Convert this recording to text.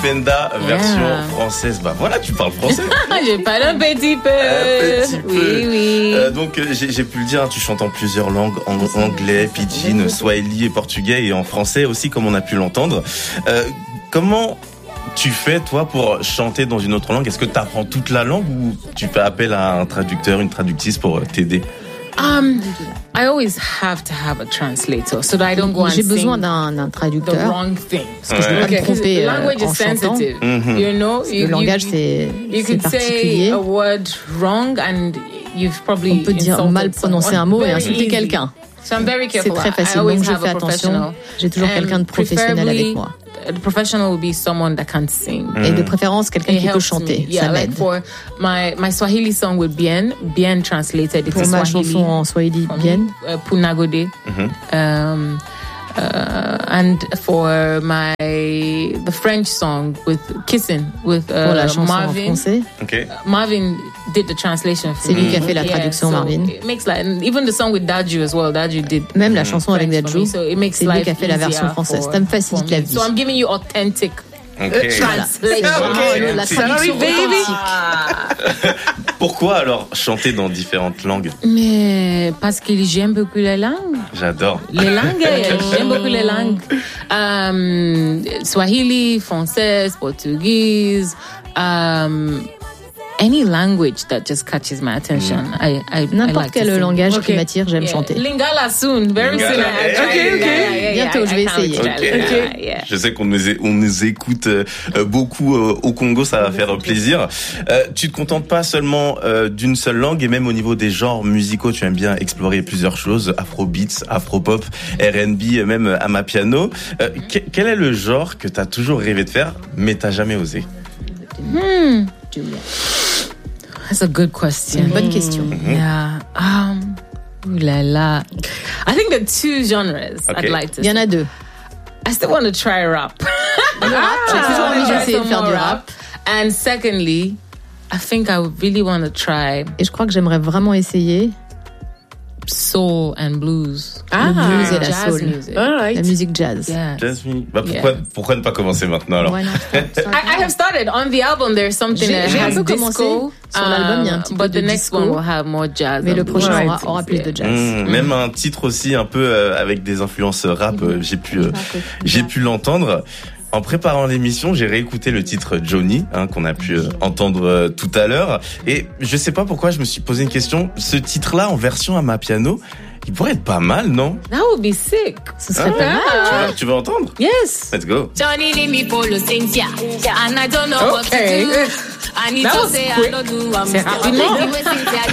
Penda, version française. Bah voilà, tu parles français. Je parle un petit peu. Un petit peu. Oui. Donc j'ai pu le dire, tu chantes en plusieurs langues, en anglais, pidgin, swahili et portugais, et en français aussi, comme on a pu l'entendre. Comment tu fais, toi, pour chanter dans une autre langue? Est-ce que tu apprends toute la langue ou tu fais appel à un traducteur, une traductrice pour t'aider? I always have to have a translator so that I don't go and J'ai sing besoin d'un the traducteur. wrong thing. Parce que je ne peux pas me tromper Language is en chantant. sensitive. You know, Le langage, c'est could particulier. say a word wrong and you've probably On peut dire mal prononcer un mot et insulter quelqu'un. So I'm very C'est careful. très facile, I always donc je have fais a attention. professional. J'ai toujours quelqu'un de professionnel avec moi. The professional will be someone that can sing. Et de préférence, quelqu'un It qui peut helps chanter. me. Yeah, Ça like m'aide. for my Swahili song with Bien translated into Pour ma Swahili. chanson en Swahili, bien. Punagode. And for the French song with Kissing with Pour la chanson en Marvin. français. Ok. Marvin did the translation for C'est lui me. qui a fait la traduction, so Marvin. It makes like, and even the song with Daju as well. Daju did Même la chanson avec French for me, Dadju, so it makes c'est lui life qui a fait la version easier française. for- Ça me facilite for la me. vie. So I'm giving you authentic Ok. translation. Vraiment, la traduction authentique. Pourquoi alors chanter dans différentes langues? Mais parce que j'aime beaucoup les langues. J'adore. Les langues, j'aime beaucoup les langues. Swahili, française, portugaise, any language that just catches my attention. I N'importe like to quel sing. langage qui Okay. m'attire, j'aime Yeah. chanter. Lingala soon, very soon. Lingala. I'll try Okay, Lingala. okay. Yeah, Bientôt, je vais I can't essayer. wait to try Ok. Lingala, yeah. Je sais qu'on nous écoute beaucoup au Congo, ça va faire plaisir. Tu te contentes pas seulement d'une seule langue, et même au niveau des genres musicaux, tu aimes bien explorer plusieurs choses, afrobeats, afropop, R&B, même amapiano. Quel est le genre que t'as toujours rêvé de faire, mais t'as jamais osé? That's a good question. C'est une bonne question. Yeah. Ooh la la. I think there are two genres Okay. I'd like to Il y en a deux. I still want to try rap. J'ai toujours envie d'essayer de faire du rap. And secondly, I think I really want to try Et je crois que j'aimerais vraiment essayer soul and blues. le blues et la Jazz soul. music. La musique jazz. Yeah. Jasmine, bah Yeah. pourquoi ne pas commencer maintenant alors? Why not? I have started on the album. There's something that J'ai un has peu commencé disco. sur l'album, il y a un petit peu But de the next disco. one will have more jazz. Mais and le blues prochain and aura plus things, de yeah. jazz. Même un titre aussi un peu avec des influences rap, j'ai pu l'entendre. En préparant l'émission, j'ai réécouté le titre Johnny, qu'on a pu entendre tout à l'heure, et je sais pas pourquoi je me suis posé une question. Ce titre-là en version amapiano, il pourrait être pas mal, non? That would be sick. Ce serait pas mal. Tu veux entendre? Yes. Let's go. Johnny leave me follow Cynthia, and I don't know what to Okay. do. I need That to was say quick. I don't do. I'm C'est rapidement. Cynthia